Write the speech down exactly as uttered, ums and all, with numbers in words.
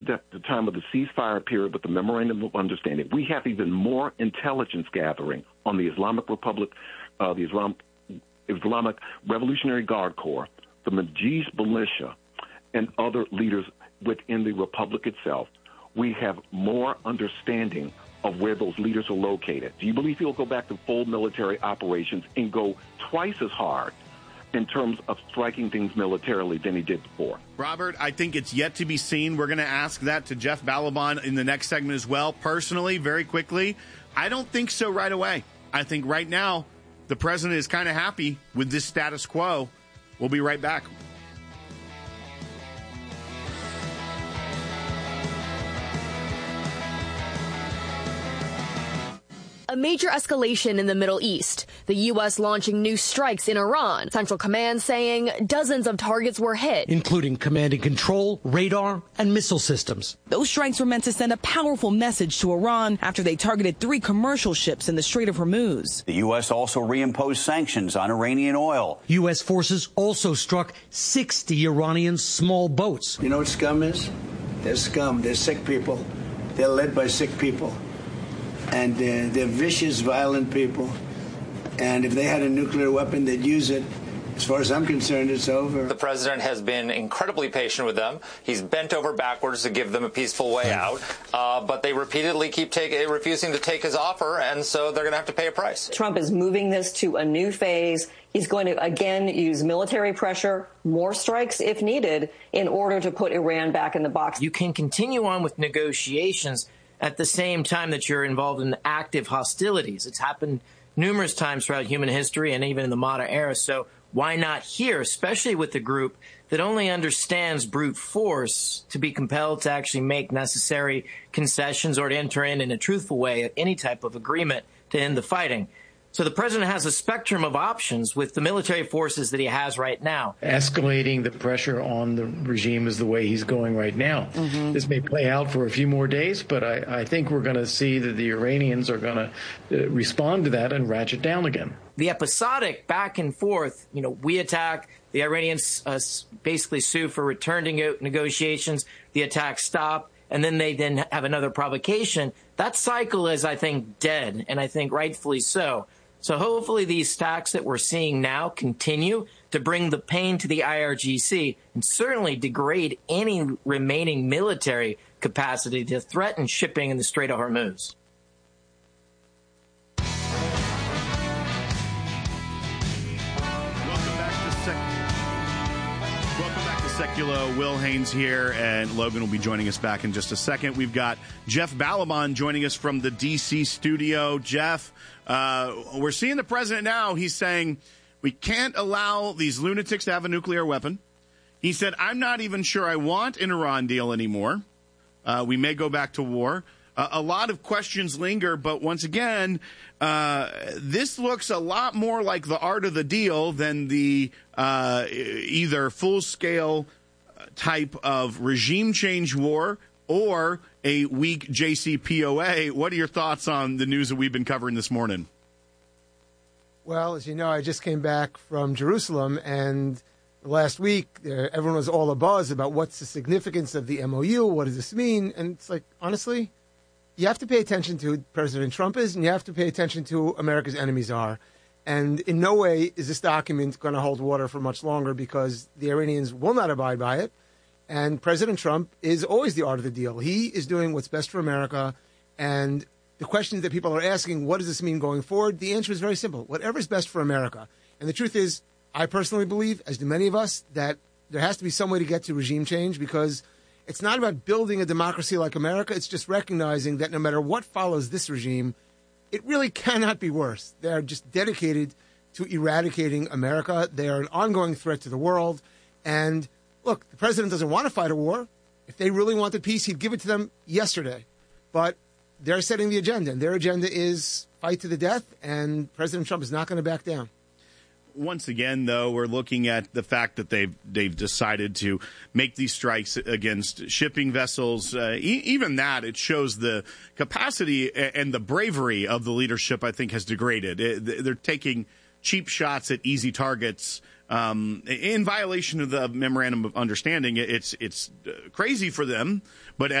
At the time of the ceasefire period with the Memorandum of Understanding, we have even more intelligence gathering on the Islamic Republic, uh, the Islam, Islamic Revolutionary Guard Corps, the Majlis militia, and other leaders within the Republic itself. We have more understanding of where those leaders are located. Do you believe he'll go back to full military operations and go twice as hard in terms of striking things militarily than he did before? Robert, I think it's yet to be seen. We're going to ask that to Jeff Balaban in the next segment as well. Personally, very quickly, I don't think so right away. I think right now the president is kind of happy with this status quo. We'll be right back. A major escalation in the Middle East. The U S launching new strikes in Iran. Central Command saying dozens of targets were hit, including command and control, radar, and missile systems. Those strikes were meant to send a powerful message to Iran after they targeted three commercial ships in the Strait of Hormuz. The U S also reimposed sanctions on Iranian oil. U S forces also struck sixty Iranian small boats. You know what scum is? They're scum. They're sick people. They're led by sick people. And uh, they're vicious, violent people. And if they had a nuclear weapon, they'd use it. As far as I'm concerned, it's over. The president has been incredibly patient with them. He's bent over backwards to give them a peaceful way out. Uh, but they repeatedly keep take, refusing to take his offer, and so they're going to have to pay a price. Trump is moving this to a new phase. He's going to, again, use military pressure, more strikes if needed, in order to put Iran back in the box. You can continue on with negotiations at the same time that you're involved in active hostilities. It's happened numerous times throughout human history and even in the modern era. So why not here, especially with a group that only understands brute force, to be compelled to actually make necessary concessions or to enter in in a truthful way any type of agreement to end the fighting? So the president has a spectrum of options with the military forces that he has right now. Escalating the pressure on the regime is the way he's going right now. Mm-hmm. This may play out for a few more days, but I, I think we're going to see that the Iranians are going to uh, respond to that and ratchet down again. The episodic back and forth, you know, we attack, the Iranians uh, basically sue for returning negotiations, the attacks stop, and then they then have another provocation. That cycle is, I think, dead, and I think rightfully so. So hopefully these attacks that we're seeing now continue to bring the pain to the I R G C and certainly degrade any remaining military capacity to threaten shipping in the Strait of Hormuz. Welcome back to Sec- Welcome back to Seculo. Will Haynes here, and Logan will be joining us back in just a second. We've got Jeff Balaban joining us from the D C studio. Jeff, Uh, we're seeing the president now. He's saying we can't allow these lunatics to have a nuclear weapon. He said, I'm not even sure I want an Iran deal anymore. Uh, we may go back to war. Uh, a lot of questions linger, but once again, uh, this looks a lot more like the art of the deal than the uh, either full-scale type of regime change war or a weak J C P O A. What are your thoughts on the news that we've been covering this morning? Well, as you know, I just came back from Jerusalem, and last week uh, everyone was all abuzz about what's the significance of the M O U, what does this mean? And it's like, honestly, you have to pay attention to who President Trump is, and you have to pay attention to who America's enemies are. And in no way is this document going to hold water for much longer, because the Iranians will not abide by it. And President Trump is always the art of the deal. He is doing what's best for America. And the questions that people are asking, what does this mean going forward? The answer is very simple. Whatever is best for America. And the truth is, I personally believe, as do many of us, that there has to be some way to get to regime change, because it's not about building a democracy like America. It's just recognizing that no matter what follows this regime, it really cannot be worse. They're just dedicated to eradicating America. They are an ongoing threat to the world. And look, the president doesn't want to fight a war. If they really wanted peace, he'd give it to them yesterday. But they're setting the agenda, and their agenda is fight to the death, and President Trump is not going to back down. Once again, though, we're looking at the fact that they've they've decided to make these strikes against shipping vessels. Uh, e- even that, it shows the capacity and the bravery of the leadership, I think, has degraded. It, they're taking cheap shots at easy targets um, in violation of the memorandum of understanding. It's it's crazy for them, but